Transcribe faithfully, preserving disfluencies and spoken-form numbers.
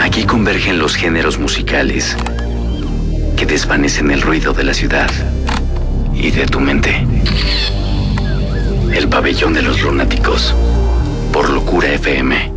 Aquí convergen los géneros musicales que desvanecen el ruido de la ciudad y de tu mente. El pabellón de los lunáticos por Locura F M.